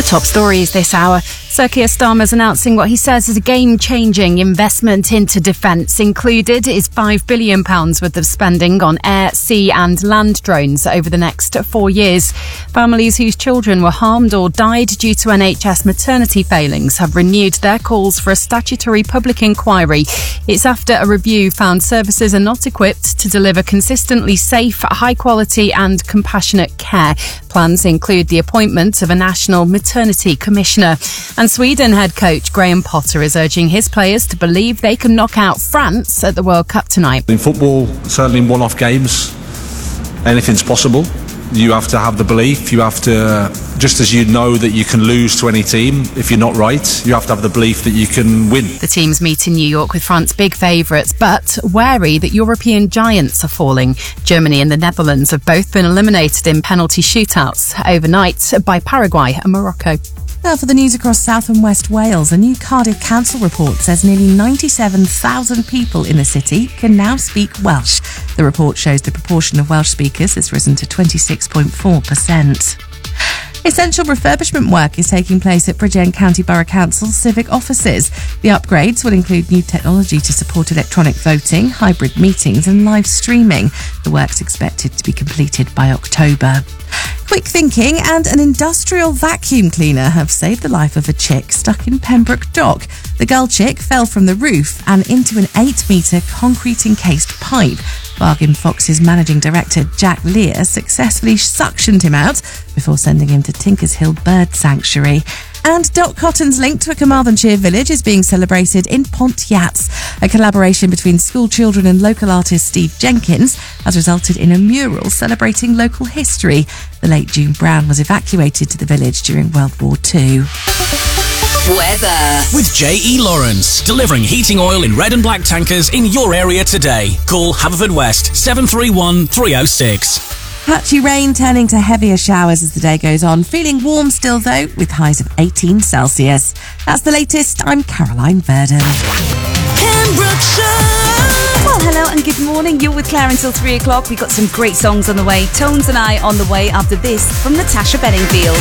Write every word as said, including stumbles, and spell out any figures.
top stories this hour. Sir Keir Starmer's announcing what he says is a game-changing investment into defence. Included is five billion pounds worth of spending on air, sea and land drones over the next four years. Families whose children were harmed or died due to N H S maternity failings have renewed their calls for a statutory public inquiry. It's after a review found services are not equipped to deliver consistently safe, high-quality and compassionate care. Plans include the appointment of a national maternity commissioner. And Sweden head coach Graham Potter is urging his players to believe they can knock out France at the World Cup tonight. In football, certainly in one-off games, anything's possible. You have to have the belief. You have to, just as you know that you can lose to any team if you're not right, you have to have the belief that you can win. The teams meet in New York with France big favourites, but wary that European giants are falling. Germany and the Netherlands have both been eliminated in penalty shootouts overnight by Paraguay and Morocco. Now for the news across South and West Wales, a new Cardiff Council report says nearly ninety-seven thousand people in the city can now speak Welsh. The report shows the proportion of Welsh speakers has risen to twenty-six point four percent. Essential refurbishment work is taking place at Bridgend County Borough Council's civic offices. The upgrades will include new technology to support electronic voting, hybrid meetings and live streaming. The work's expected to be completed by October. Quick thinking and an industrial vacuum cleaner have saved the life of a chick stuck in Pembroke Dock. The girl chick fell from the roof and into an eight-metre concrete-encased pipe. Bargain Fox's managing director, Jack Lear, successfully suctioned him out before sending him to Tinkers Hill Bird Sanctuary. And Dot Cotton's link to a Carmarthenshire village is being celebrated in Pontiats. A collaboration between school children and local artist Steve Jenkins has resulted in a mural celebrating local history. The late June Brown was evacuated to the village during World War Two. Weather. With J E Lawrence, delivering heating oil in red and black tankers in your area today. Call Haverfordwest seven three one, three oh six. Patchy rain turning to heavier showers as the day goes on. Feeling warm still though, with highs of eighteen Celsius. That's the latest. I'm Caroline Verdon. Well, hello and good morning. You're with Claire until three o'clock. We've got some great songs on the way. Tones and I on the way after this from Natasha Bedingfield.